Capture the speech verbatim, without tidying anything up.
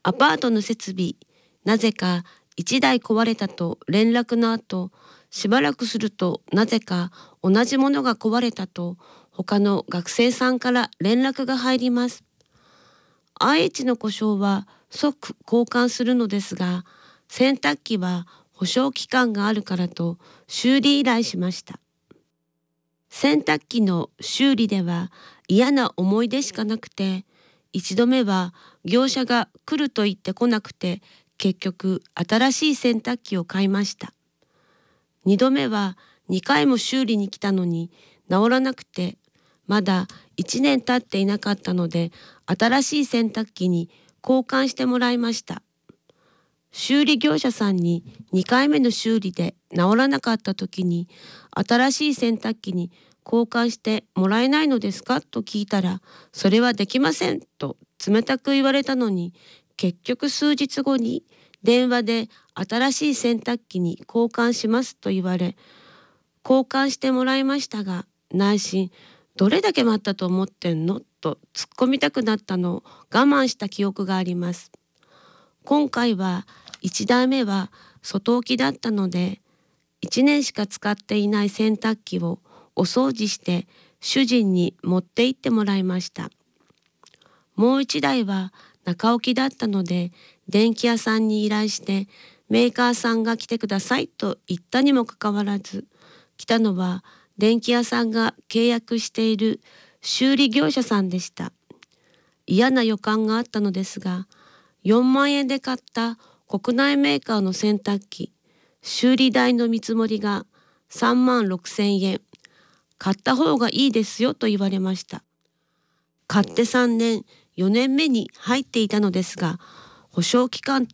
アパートの設備、なぜかいちだい壊れたと連絡の後、しばらくするとなぜか同じものが壊れたと他の学生さんから連絡が入ります。アイエイチ の故障は即交換するのですが、洗濯機は保証期間があるからと修理依頼しました。洗濯機の修理では嫌な思い出しかなくて、一度目は業者が来ると言って来なくて、結局新しい洗濯機を買いました。二度目はにかいも修理に来たのに治らなくて、まだいちねん経っていなかったので、新しい洗濯機に交換してもらいました。修理業者さんににかいめの修理で治らなかった時に、新しい洗濯機に交換してもらえないのですかと聞いたら、それはできませんと冷たく言われたのに、結局数日後に電話で新しい洗濯機に交換しますと言われ、交換してもらいましたが、内心どれだけ待ったと思ってんのと突っ込みたくなったのを我慢した記憶があります。今回はいちだいめは外置きだったので、いちねんしか使っていない洗濯機をお掃除して主人に持って行ってもらいました。もういちだいは中置きだったので、電気屋さんに依頼してメーカーさんが来てくださいと言ったにもかかわらず、来たのは電気屋さんが契約している修理業者さんでした。嫌な予感があったのですが、よんまんえんで買った国内メーカーの洗濯機、修理代の見積もりがさんまんろくせんえん、買った方がいいですよと言われました。買ってさんねん、よねんめに入っていたのですが、保証期間